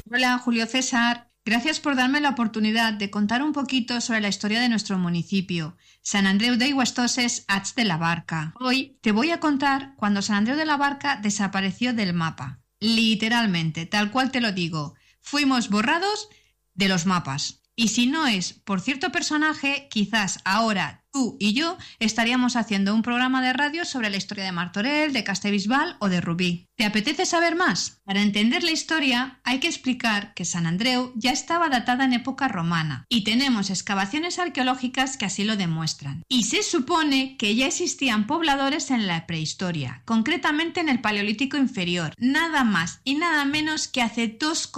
Hola, Julio César. Gracias por darme la oportunidad de contar un poquito sobre la historia de nuestro municipio, Sant Andreu d'Aigüestoses, Ats de la Barca. Hoy te voy a contar cuando Sant Andreu de la Barca desapareció del mapa. Literalmente, tal cual te lo digo. Fuimos borrados de los mapas. Y si no es por cierto personaje, quizás ahora tú y yo estaríamos haciendo un programa de radio sobre la historia de Martorell, de Castellbisbal o de Rubí. ¿Te apetece saber más? Para entender la historia hay que explicar que Sant Andreu ya estaba datada en época romana y tenemos excavaciones arqueológicas que así lo demuestran. Y se supone que ya existían pobladores en la prehistoria, concretamente en el Paleolítico inferior, nada más y nada menos que hace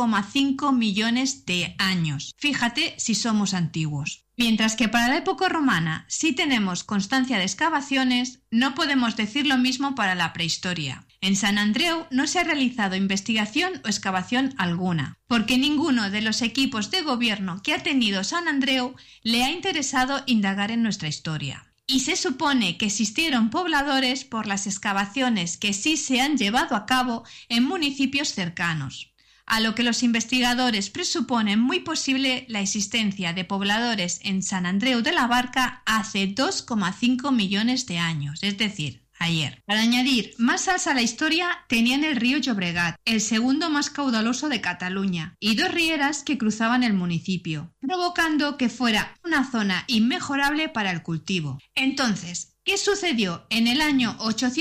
2,5 millones de años. Fíjate si somos antiguos. Mientras que para la época romana sí tenemos constancia de excavaciones, no podemos decir lo mismo para la prehistoria. En Sant Andreu no se ha realizado investigación o excavación alguna, porque ninguno de los equipos de gobierno que ha tenido Sant Andreu le ha interesado indagar en nuestra historia. Y se supone que existieron pobladores por las excavaciones que sí se han llevado a cabo en municipios cercanos, a lo que los investigadores presuponen muy posible la existencia de pobladores en Sant Andreu de la Barca hace 2,5 millones de años, es decir, ayer. Para añadir más salsa a la historia, tenían el río Llobregat, el segundo más caudaloso de Cataluña, y dos rieras que cruzaban el municipio, provocando que fuera una zona inmejorable para el cultivo. Entonces, ¿qué sucedió en el año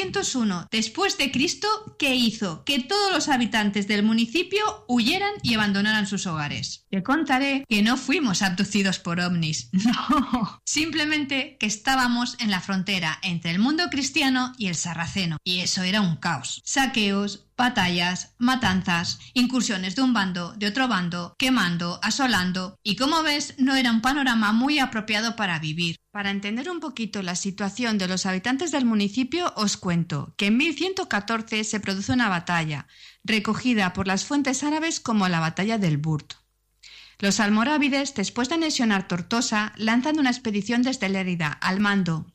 801 después de Cristo que hizo que todos los habitantes del municipio huyeran y abandonaran sus hogares? Te contaré que no fuimos abducidos por ovnis, no, simplemente que estábamos en la frontera entre el mundo cristiano y el sarraceno, y eso era un caos. Saqueos, batallas, matanzas, incursiones de un bando, de otro bando, quemando, asolando, y como ves, no era un panorama muy apropiado para vivir. Para entender un poquito la situación de los habitantes del municipio, os cuento que en 1114 se produce una batalla, recogida por las fuentes árabes como la batalla del Burt. Los almorávides, después de anexionar Tortosa, lanzan una expedición desde Lérida al mando,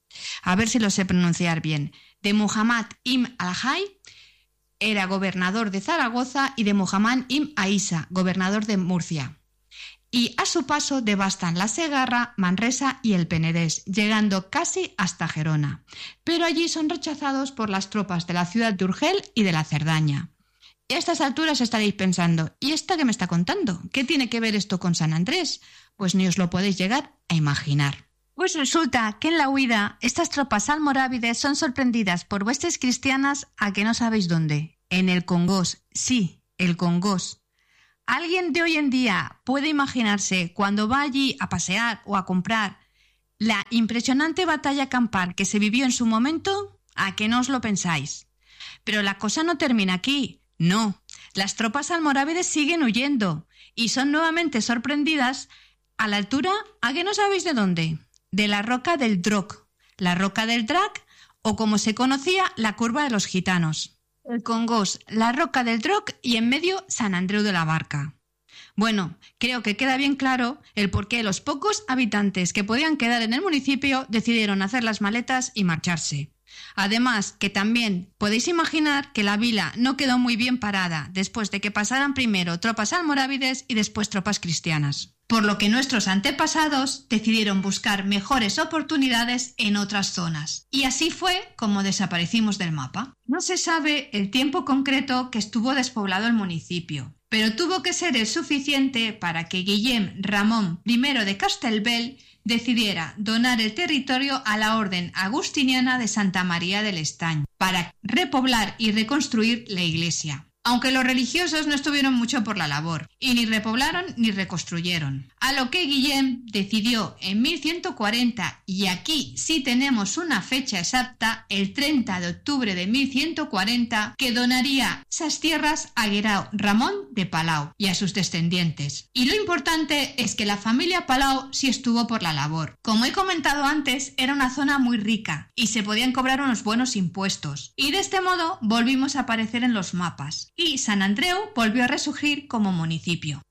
a ver si lo sé pronunciar bien, de Muhammad ibn al-Hay, era gobernador de Zaragoza, y de Muhammad ibn Aisa, gobernador de Murcia. Y a su paso devastan la Segarra, Manresa y el Penedés, llegando casi hasta Gerona. Pero allí son rechazados por las tropas de la ciudad de Urgel y de la Cerdaña. Y a estas alturas estaréis pensando, ¿y esta qué me está contando? ¿Qué tiene que ver esto con Sant Andrés? Pues ni os lo podéis llegar a imaginar. Pues resulta que en la huida, estas tropas almorávides son sorprendidas por huestes cristianas a que no sabéis dónde. En el Congost, sí, el Congost. ¿Alguien de hoy en día puede imaginarse cuando va allí a pasear o a comprar la impresionante batalla campal que se vivió en su momento? ¿A que no os lo pensáis? Pero la cosa no termina aquí, no. Las tropas almorávides siguen huyendo y son nuevamente sorprendidas a la altura, ¿a que no sabéis de dónde? De la roca del Droc, la roca del Drac, o como se conocía, la curva de los gitanos. El Congost, la roca del Droc y en medio Sant Andreu de la Barca. Bueno, creo que queda bien claro el por qué los pocos habitantes que podían quedar en el municipio decidieron hacer las maletas y marcharse. Además, que también podéis imaginar que la vila no quedó muy bien parada después de que pasaran primero tropas almorávides y después tropas cristianas. Por lo que nuestros antepasados decidieron buscar mejores oportunidades en otras zonas. Y así fue como desaparecimos del mapa. No se sabe el tiempo concreto que estuvo despoblado el municipio, pero tuvo que ser el suficiente para que Guillem Ramón I de Castelbell decidiera donar el territorio a la Orden Agustiniana de Santa María del Estany para repoblar y reconstruir la iglesia. Aunque los religiosos no estuvieron mucho por la labor, y ni repoblaron ni reconstruyeron. A lo que Guillem decidió en 1140, y aquí sí tenemos una fecha exacta, el 30 de octubre de 1140, que donaría esas tierras a Guerau Ramón de Palau y a sus descendientes. Y lo importante es que la familia Palau sí estuvo por la labor. Como he comentado antes, era una zona muy rica, y se podían cobrar unos buenos impuestos. Y de este modo volvimos a aparecer en los mapas. Y Sant Andreu volvió a resurgir como municipio.